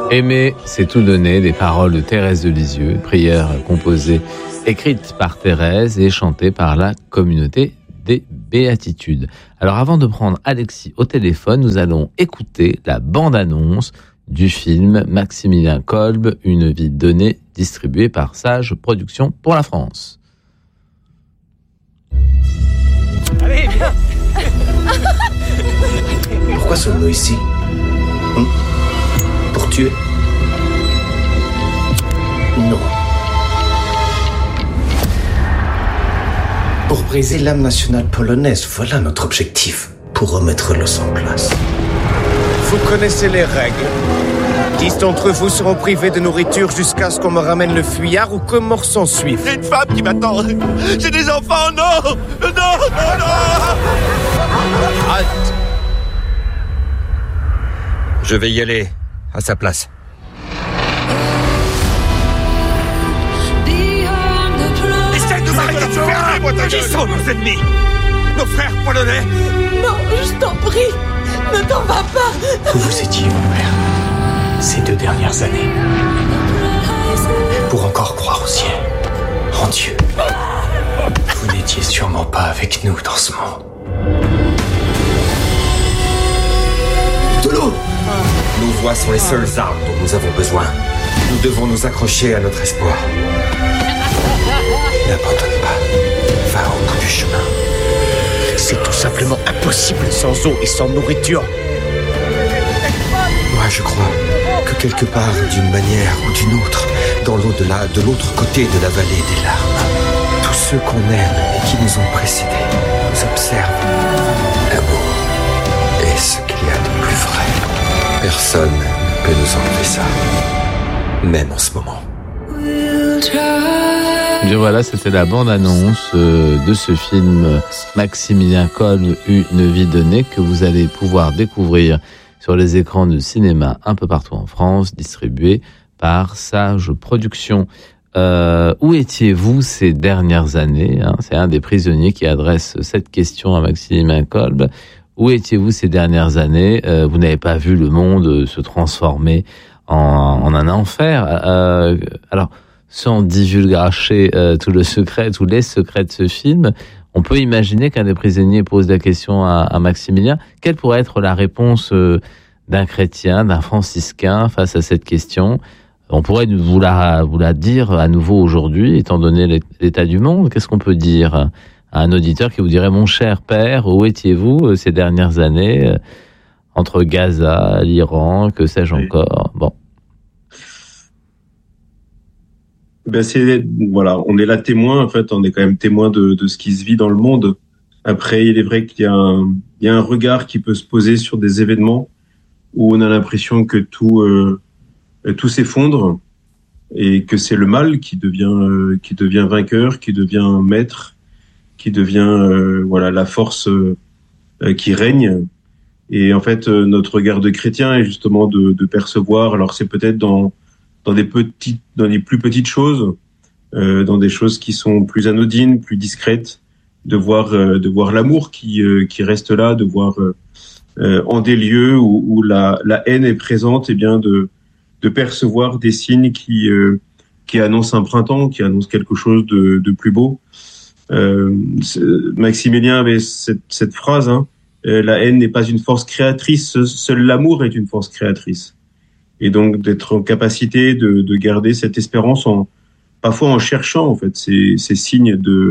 Aimer, c'est tout donner, des paroles de Thérèse de Lisieux, prière composée, écrite par Thérèse et chantée par la communauté des Béatitudes. Alors avant de prendre Alexis au téléphone, nous allons écouter la bande-annonce du film Maximilien Kolb, Une vie donnée, distribué par Sage Productions pour la France. Allez, viens. Pourquoi sommes-nous ici ? Pour tuer ? Non. Pour briser l'âme nationale polonaise, voilà notre objectif. Pour remettre l'os en place. Vous connaissez les règles. 10 d'entre vous seront privés de nourriture jusqu'à ce qu'on me ramène le fuyard ou que mort s'en suive. J'ai une femme qui m'attend. J'ai des enfants, non. Halte. Je vais y aller à sa place. Essaye de m'arrêter de fermer, qui sont nos ennemis? Nos frères polonais? Non, je t'en prie, ne t'en vas pas. Où vous étiez, mon père, ces 2 dernières années? Pour encore croire au ciel, en Dieu. Vous n'étiez sûrement pas avec nous dans ce monde. De l'eau! Nos voix sont les seules armes dont nous avons besoin. Nous devons nous accrocher à notre espoir. N'abandonne pas. Va au bout du chemin. C'est tout simplement impossible sans eau et sans nourriture. Moi, je crois que quelque part, d'une manière ou d'une autre, dans l'au-delà, de l'autre côté de la vallée des larmes, tous ceux qu'on aime et qui nous ont précédés nous observent. L'amour est ce qu'il y a de plus vrai. Personne ne peut nous enlever ça, même en ce moment. Et voilà, c'était la bande-annonce de ce film Maximilien Kolb, Une vie donnée, que vous allez pouvoir découvrir sur les écrans de cinéma un peu partout en France, distribué par Sage Productions. Où étiez-vous ces dernières années, C'est un des prisonniers qui adresse cette question à Maximilien Kolb. Où étiez-vous ces dernières années? Vous n'avez pas vu le monde se transformer en un enfer. Alors, sans divulgacher tous les secrets de ce film, on peut imaginer qu'un des prisonniers pose la question à Maximilien. Quelle pourrait être la réponse d'un chrétien, d'un franciscain face à cette question? On pourrait vous la dire à nouveau aujourd'hui, étant donné l'état du monde. Qu'est-ce qu'on peut dire à un auditeur qui vous dirait: mon cher père, où étiez-vous ces dernières années, entre Gaza, l'Iran, que sais-je encore? Bon. Ben on est là témoin, en fait, on est quand même témoin de ce qui se vit dans le monde. Après, il est vrai qu'il y a un regard qui peut se poser sur des événements où on a l'impression que tout s'effondre et que c'est le mal qui devient vainqueur, qui devient maître, qui devient la force qui règne. Et en fait, notre regard de chrétien est justement de percevoir. Alors c'est peut-être dans les plus petites choses, dans des choses qui sont plus anodines, plus discrètes, de voir l'amour qui reste là, de voir en des lieux où la haine est présente, et bien de percevoir des signes qui annoncent un printemps, qui annoncent quelque chose de plus beau. Maximilien avait cette phrase, la haine n'est pas une force créatrice, seul l'amour est une force créatrice. Et donc d'être en capacité de garder cette espérance parfois en cherchant en fait ces signes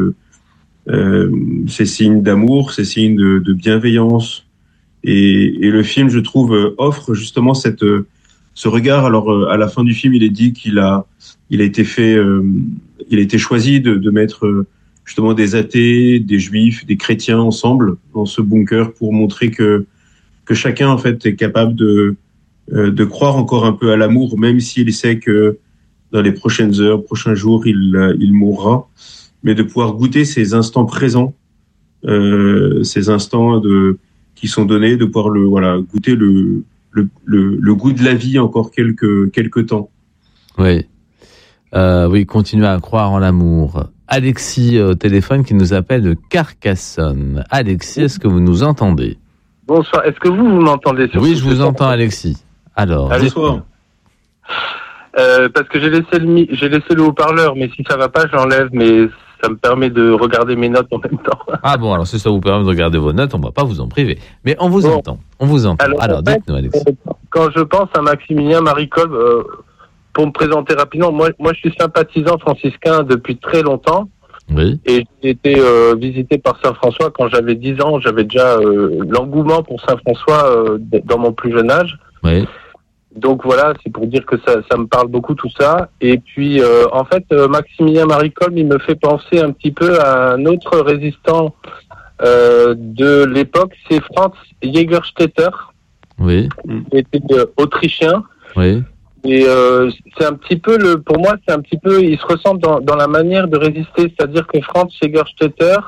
d'amour, ces signes de bienveillance. Et le film, je trouve, offre justement ce regard. Alors à la fin du film, il est dit qu'il a été choisi de mettre justement des athées, des juifs, des chrétiens ensemble dans ce bunker pour montrer que chacun en fait est capable de croire encore un peu à l'amour, même s'il sait que dans les prochaines heures, prochains jours, il mourra, mais de pouvoir goûter ces instants présents, ces instants qui sont donnés, de pouvoir goûter le goût de la vie encore quelques temps. Oui. Continuer à croire en l'amour. Alexis au téléphone qui nous appelle de Carcassonne. Alexis, est-ce que vous nous entendez? Bonsoir. Est-ce que vous m'entendez? Oui, je vous entends, Alexis. Alors, bonsoir. Parce que j'ai laissé le haut-parleur, mais si ça va pas, je l'enlève, mais ça me permet de regarder mes notes en même temps. Ah bon, alors si ça vous permet de regarder vos notes, on va pas vous en priver. Mais on vous entend. Alors dites-nous, Alexis. Quand je pense à Maximilien Marie Kolb, pour me présenter rapidement, moi je suis sympathisant franciscain depuis très longtemps. Oui. Et j'ai été visité par Saint-François quand j'avais 10 ans. J'avais déjà l'engouement pour Saint-François dans mon plus jeune âge. Oui. Donc voilà, c'est pour dire que ça me parle beaucoup tout ça. Et puis en fait, Maximilien Marie Kolb, il me fait penser un petit peu à un autre résistant de l'époque, c'est Franz Jägerstätter. Oui. Il était autrichien. Oui. Et c'est un petit peu pour moi, c'est un petit peu, il se ressemble dans la manière de résister, c'est-à-dire que Franz Jägerstätter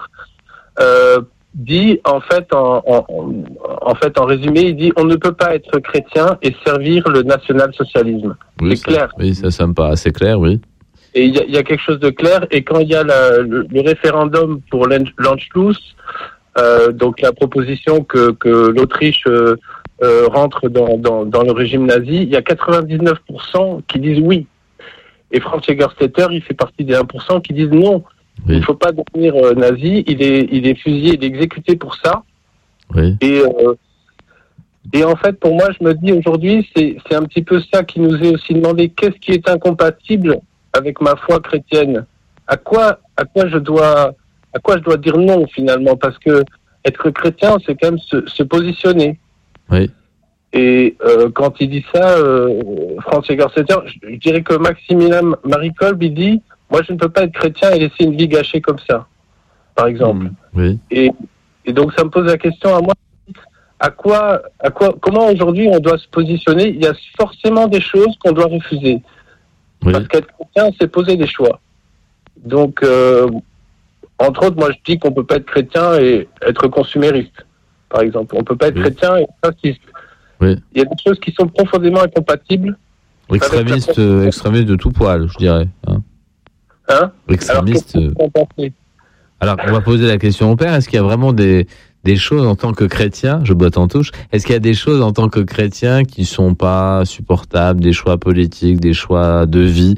dit en fait en résumé, il dit on ne peut pas être chrétien et servir le national-socialisme. Oui, c'est clair. Oui, ça me paraît assez clair, oui. Et il y a quelque chose de clair. Et quand il y a le référendum pour l'Anschluss, donc la proposition que l'Autriche rentre dans le régime nazi, il y a 99% qui disent oui. Et Franz Jägerstätter, il fait partie des 1% qui disent non. Oui. Il ne faut pas devenir nazi. Il est fusillé, il est exécuté pour ça. Oui. Et en fait, pour moi, je me dis aujourd'hui, c'est un petit peu ça qui nous est aussi demandé. Qu'est-ce qui est incompatible avec ma foi chrétienne? À quoi je dois dire non finalement? Parce que être chrétien, c'est quand même se positionner. Oui. Et quand il dit ça, Franz Jägerstätter, je dirais que Maximilien Marie Kolb, il dit, moi je ne peux pas être chrétien et laisser une vie gâchée comme ça, par exemple. Oui. Et donc ça me pose la question à moi, comment aujourd'hui on doit se positionner? Il y a forcément des choses qu'on doit refuser. Oui. Parce qu'être chrétien, c'est poser des choix. Donc, entre autres, moi je dis qu'on peut pas être chrétien et être consumériste, par exemple. On peut pas être chrétien et fasciste. Oui. Il y a des choses qui sont profondément incompatibles. Extrémiste de tout poil, je dirais. Extrémiste. Alors, on va poser la question au père. Est-ce qu'il y a vraiment des choses en tant que chrétien, je botte en touche, est-ce qu'il y a des choses en tant que chrétien qui sont pas supportables, des choix politiques, des choix de vie,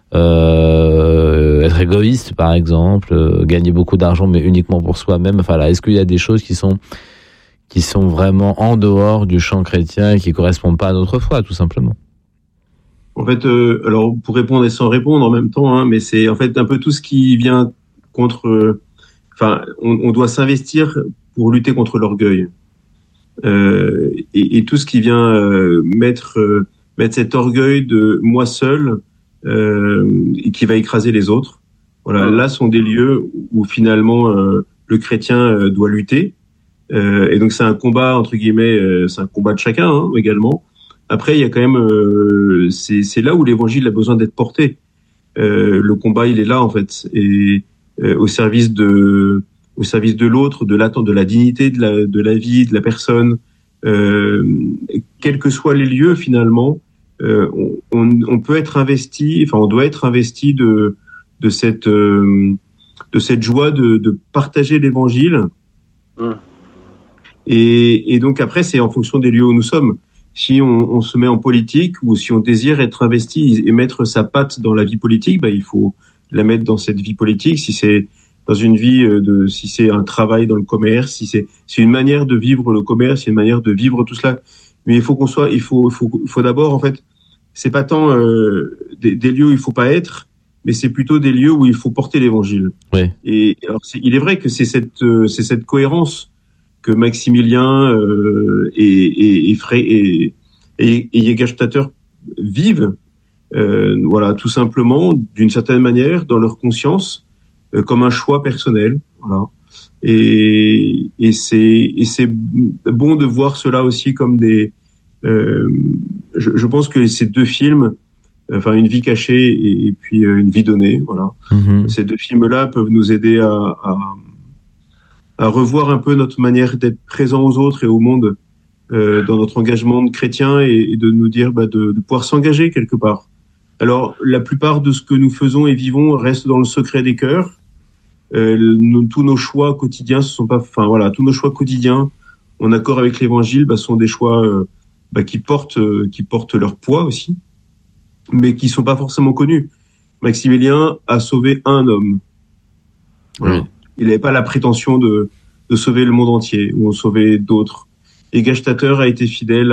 être égoïste par exemple, gagner beaucoup d'argent mais uniquement pour soi-même, enfin là, est-ce qu'il y a des choses qui sont vraiment en dehors du champ chrétien et qui correspondent pas à notre foi, tout simplement? En fait, alors pour répondre et sans répondre en même temps, mais c'est en fait un peu tout ce qui vient contre. On doit s'investir pour lutter contre l'orgueil et tout ce qui vient mettre cet orgueil de moi seul et qui va écraser les autres. Voilà, là sont des lieux où finalement le chrétien doit lutter. Et donc c'est un combat entre guillemets, c'est un combat de chacun également. Après il y a quand même c'est là où l'évangile a besoin d'être porté. Le combat il est là en fait et au service de l'autre, de l'attente, de la dignité de la vie de la personne, quels que soient les lieux finalement, on peut être investi, on doit être investi de cette joie de partager l'évangile. Et donc après, c'est en fonction des lieux où nous sommes. Si on se met en politique ou si on désire être investi et mettre sa patte dans la vie politique, il faut la mettre dans cette vie politique. Si c'est dans une vie si c'est un travail dans le commerce, si c'est une manière de vivre le commerce, c'est une manière de vivre tout cela. Mais il faut il faut d'abord en fait, c'est pas tant des lieux où il faut pas être, mais c'est plutôt des lieux où il faut porter l'évangile. Oui. Et alors il est vrai que c'est cette cohérence que Maximilien et Jägerstätter vivent, voilà, tout simplement, d'une certaine manière, dans leur conscience, comme un choix personnel, voilà. Et c'est bon de voir cela aussi comme des. Je pense que ces deux films, Une vie cachée et puis Une vie donnée, voilà. Mm-hmm. Ces deux films-là peuvent nous aider à revoir un peu notre manière d'être présent aux autres et au monde dans notre engagement de chrétien et de nous dire de pouvoir s'engager quelque part. Alors, la plupart de ce que nous faisons et vivons reste dans le secret des cœurs. Tous nos choix quotidiens, tous nos choix quotidiens en accord avec l'Évangile, sont des choix qui portent leur poids aussi. mais qui sont pas forcément connus. Maximilien a sauvé un homme. Voilà. Oui. Il n'avait pas la prétention de sauver le monde entier ou en sauver d'autres. Et Gstatter a été fidèle